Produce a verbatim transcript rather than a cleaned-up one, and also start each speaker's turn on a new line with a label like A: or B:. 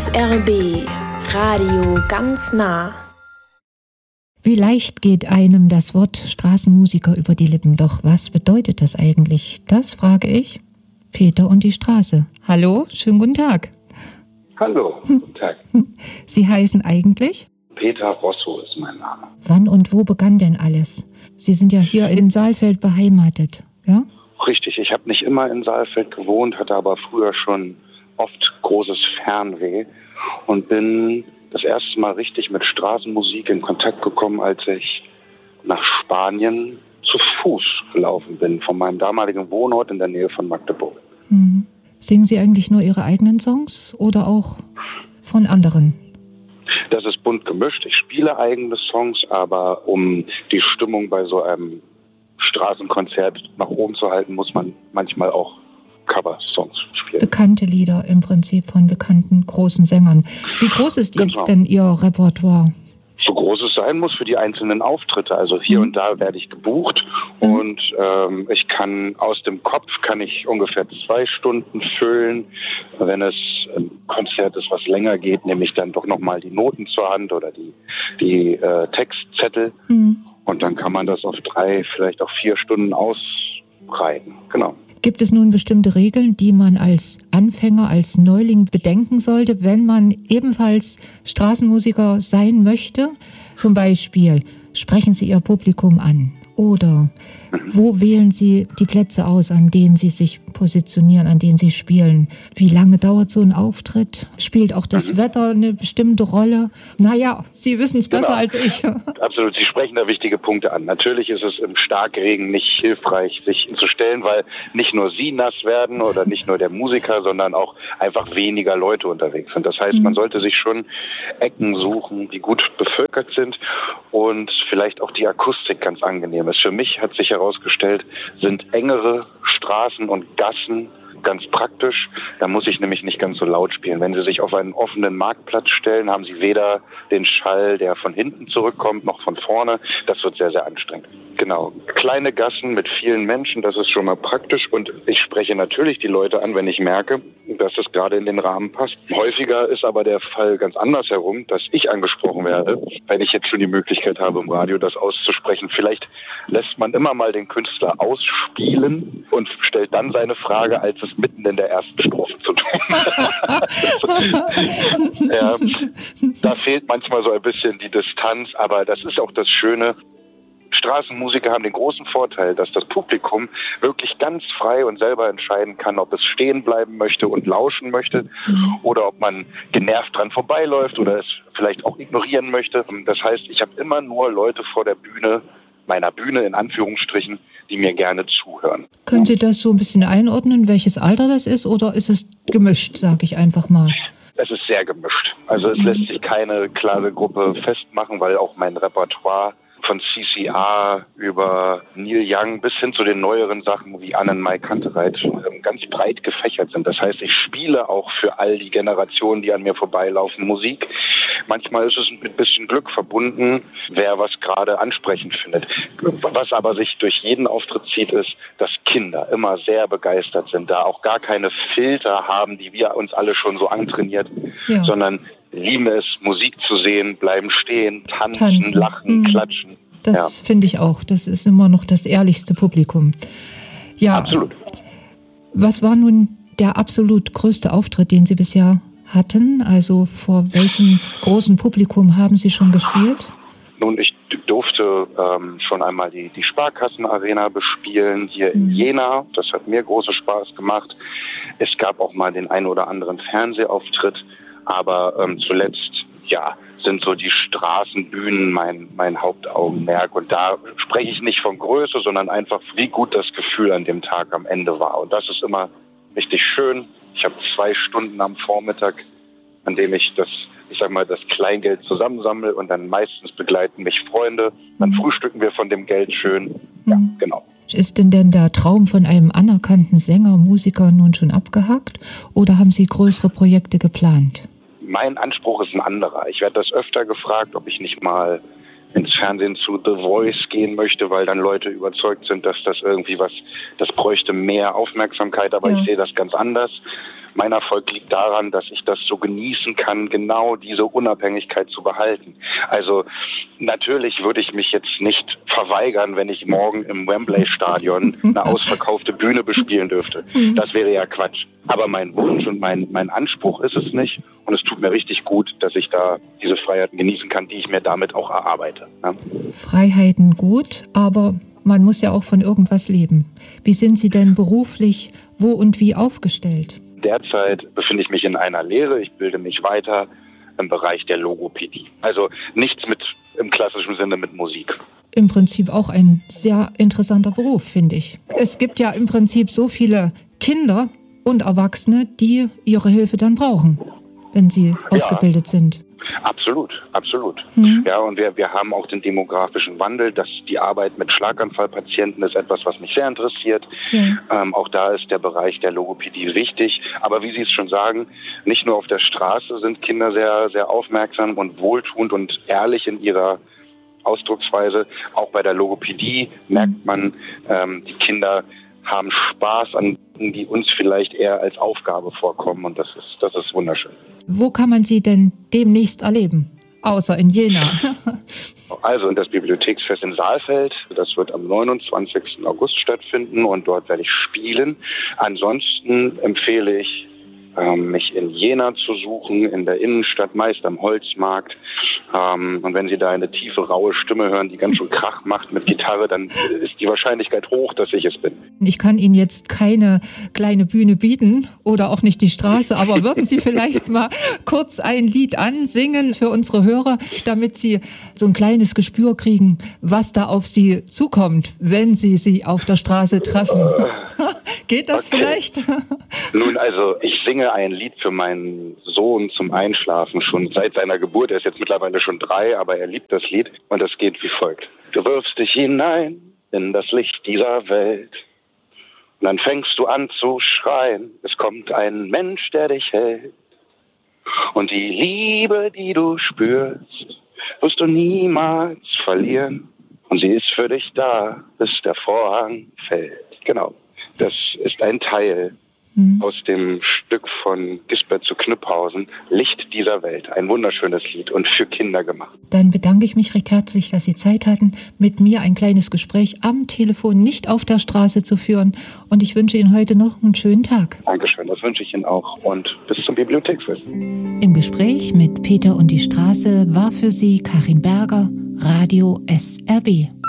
A: S R B Radio ganz nah.
B: Wie leicht geht einem das Wort Straßenmusiker über die Lippen? Doch was bedeutet das eigentlich? Das frage ich Peter und die Straße. Hallo, schönen guten Tag.
C: Hallo, guten Tag.
B: Sie heißen eigentlich?
C: Peter Rosso ist mein Name.
B: Wann und wo begann denn alles? Sie sind ja hier in Saalfeld beheimatet, ja?
C: Richtig, ich habe nicht immer in Saalfeld gewohnt, hatte aber früher schon oft großes Fernweh und bin das erste Mal richtig mit Straßenmusik in Kontakt gekommen, als ich nach Spanien zu Fuß gelaufen bin, von meinem damaligen Wohnort in der Nähe von Magdeburg.
B: Hm. Singen Sie eigentlich nur Ihre eigenen Songs oder auch von anderen?
C: Das ist bunt gemischt. Ich spiele eigene Songs, aber um die Stimmung bei so einem Straßenkonzert nach oben zu halten, muss man manchmal auch Cover-Songs spielen.
B: Bekannte Lieder im Prinzip von bekannten großen Sängern. Wie groß ist
C: Genau.
B: denn Ihr Repertoire?
C: So groß es sein muss für die einzelnen Auftritte. Also hier
B: Mhm.
C: und da werde ich gebucht
B: Mhm.
C: und ähm, ich kann aus dem Kopf kann ich ungefähr zwei Stunden füllen. Wenn es ein Konzert ist, was länger geht, nehme ich dann doch nochmal die Noten zur Hand oder die, die äh, Textzettel
B: Mhm.
C: und dann kann man das auf drei, vielleicht auch vier Stunden ausbreiten. Genau.
B: Gibt es nun bestimmte Regeln, die man als Anfänger, als Neuling bedenken sollte, wenn man ebenfalls Straßenmusiker sein möchte? Zum Beispiel, sprechen Sie Ihr Publikum an oder wo wählen Sie die Plätze aus, an denen Sie sich positionieren, an denen Sie spielen? Wie lange dauert so ein Auftritt? Spielt auch das
C: Mhm.
B: Wetter eine bestimmte Rolle? Naja, Sie wissen es besser
C: Genau.
B: als ich.
C: Absolut, Sie sprechen da wichtige Punkte an. Natürlich ist es im Starkregen nicht hilfreich, sich zu stellen, weil nicht nur Sie nass werden oder nicht nur der Musiker, sondern auch einfach weniger Leute unterwegs sind. Das heißt,
B: Mhm.
C: man sollte sich schon Ecken suchen, die gut bevölkert sind und vielleicht auch die Akustik ganz angenehm ist. Für mich hat sich herausgestellt, sind engere Straßen und Gassen ganz praktisch. Da muss ich nämlich nicht ganz so laut spielen. Wenn Sie sich auf einen offenen Marktplatz stellen, haben Sie weder den Schall, der von hinten zurückkommt, noch von vorne. Das wird sehr, sehr anstrengend. Genau. Kleine Gassen mit vielen Menschen, das ist schon mal praktisch. Und ich spreche natürlich die Leute an, wenn ich merke, dass es gerade in den Rahmen passt. Häufiger ist aber der Fall ganz anders herum, dass ich angesprochen werde, wenn ich jetzt schon die Möglichkeit habe, im Radio das auszusprechen. Vielleicht lässt man immer mal den Künstler ausspielen und stellt dann seine Frage, als es mitten in der ersten Strophe zu tun hat. Ja, da fehlt manchmal so ein bisschen die Distanz, aber das ist auch das Schöne. Straßenmusiker haben den großen Vorteil, dass das Publikum wirklich ganz frei und selber entscheiden kann, ob es stehen bleiben möchte und lauschen möchte oder ob man genervt dran vorbeiläuft oder es vielleicht auch ignorieren möchte. Das heißt, ich habe immer nur Leute vor der Bühne, meiner Bühne in Anführungsstrichen, die mir gerne zuhören.
B: Können Sie das so ein bisschen einordnen, welches Alter das ist, oder ist es gemischt, sage ich einfach mal?
C: Es ist sehr gemischt. Also es lässt sich keine klare Gruppe festmachen, weil auch mein Repertoire von C C A über Neil Young bis hin zu den neueren Sachen wie Annenmai Kantereit ganz breit gefächert sind. Das heißt, ich spiele auch für all die Generationen, die an mir vorbeilaufen, Musik. Manchmal ist es mit ein bisschen Glück verbunden, wer was gerade ansprechend findet. Was aber sich durch jeden Auftritt zieht, ist, dass Kinder immer sehr begeistert sind, da auch gar keine Filter haben, die wir uns alle schon so antrainiert,
B: Ja.
C: sondern lieben es, Musik zu sehen, bleiben stehen, tanzen,
B: Tanzen.
C: lachen,
B: Mhm.
C: klatschen.
B: Das
C: Ja.
B: finde ich auch. Das ist immer noch das ehrlichste Publikum. Ja.
C: Absolut.
B: Was war nun der absolut größte Auftritt, den Sie bisher hatten? Also vor welchem großen Publikum haben Sie schon gespielt?
C: Nun, ich durfte ähm, schon einmal die, die Sparkassenarena bespielen hier in Jena. Das hat mir großen Spaß gemacht. Es gab auch mal den einen oder anderen Fernsehauftritt. Aber ähm, zuletzt, ja, sind so die Straßenbühnen mein, mein Hauptaugenmerk. Und da spreche ich nicht von Größe, sondern einfach, wie gut das Gefühl an dem Tag am Ende war. Und das ist immer richtig schön. Ich habe zwei Stunden am Vormittag, an dem ich das, ich sag mal, das Kleingeld zusammensammle und dann meistens begleiten mich Freunde. Dann frühstücken wir von dem Geld schön. Ja,
B: Mhm.
C: genau.
B: Ist denn denn der Traum von einem anerkannten Sänger, Musiker nun schon abgehakt? Oder haben Sie größere Projekte geplant?
C: Mein Anspruch ist ein anderer. Ich werde das öfter gefragt, ob ich nicht mal ins Fernsehen zu The Voice gehen möchte, weil dann Leute überzeugt sind, dass das irgendwie was, das bräuchte mehr Aufmerksamkeit. Aber
B: Ja.
C: ich sehe das ganz anders. Mein Erfolg liegt daran, dass ich das so genießen kann, genau diese Unabhängigkeit zu behalten. Also natürlich würde ich mich jetzt nicht verweigern, wenn ich morgen im Wembley-Stadion eine ausverkaufte Bühne bespielen dürfte. Das wäre ja Quatsch. Aber mein Wunsch und mein, mein Anspruch ist es nicht. Und es tut mir richtig gut, dass ich da diese Freiheiten genießen kann, die ich mir damit auch erarbeite. Ja?
B: Freiheiten gut, aber man muss ja auch von irgendwas leben. Wie sind Sie denn beruflich, wo und wie aufgestellt?
C: Derzeit befinde ich mich in einer Lehre. Ich bilde mich weiter im Bereich der Logopädie. Also nichts mit im klassischen Sinne mit Musik.
B: Im Prinzip auch ein sehr interessanter Beruf, finde ich. Es gibt ja im Prinzip so viele Kinder und Erwachsene, die ihre Hilfe dann brauchen, wenn sie ausgebildet ja. sind.
C: Absolut, absolut.
B: Mhm.
C: Ja, und wir, wir haben auch den demografischen Wandel, dass die Arbeit mit Schlaganfallpatienten ist etwas, was mich sehr interessiert. Mhm. Ähm, auch da ist der Bereich der Logopädie wichtig. Aber wie Sie es schon sagen, nicht nur auf der Straße sind Kinder sehr, sehr aufmerksam und wohltuend und ehrlich in ihrer Ausdrucksweise. Auch bei der Logopädie merkt man, ähm, die Kinder haben Spaß an Dingen, die uns vielleicht eher als Aufgabe vorkommen. Und das ist, das ist wunderschön.
B: Wo kann man Sie denn demnächst erleben? Außer in Jena.
C: Also in das Bibliotheksfest in Saalfeld. Das wird am neunundzwanzigsten August stattfinden und dort werde ich spielen. Ansonsten empfehle ich, mich in Jena zu suchen, in der Innenstadt, meist am Holzmarkt. Und wenn Sie da eine tiefe, raue Stimme hören, die ganz schön Krach macht mit Gitarre, dann ist die Wahrscheinlichkeit hoch, dass ich es bin.
B: Ich kann Ihnen jetzt keine kleine Bühne bieten oder auch nicht die Straße, aber würden Sie vielleicht mal kurz ein Lied ansingen für unsere Hörer, damit Sie so ein kleines Gespür kriegen, was da auf Sie zukommt, wenn Sie sie auf der Straße treffen? Geht das okay. vielleicht?
C: Nun, also ich singe ein Lied für meinen Sohn zum Einschlafen schon seit seiner Geburt. Er ist jetzt mittlerweile schon drei, aber er liebt das Lied und das geht wie folgt. Du wirfst dich hinein in das Licht dieser Welt und dann fängst du an zu schreien. Es kommt ein Mensch, der dich hält und die Liebe, die du spürst, wirst du niemals verlieren und sie ist für dich da, bis der Vorhang fällt. Genau, das ist ein Teil aus dem Stück von Gisbert zu Knüpphausen, Licht dieser Welt. Ein wunderschönes Lied und für Kinder gemacht.
B: Dann bedanke ich mich recht herzlich, dass Sie Zeit hatten, mit mir ein kleines Gespräch am Telefon, nicht auf der Straße zu führen. Und ich wünsche Ihnen heute noch einen schönen Tag.
C: Dankeschön, das wünsche ich Ihnen auch. Und bis zum Bibliotheksfest.
B: Im Gespräch mit Peter und die Straße war für Sie Karin Berger, Radio S R B.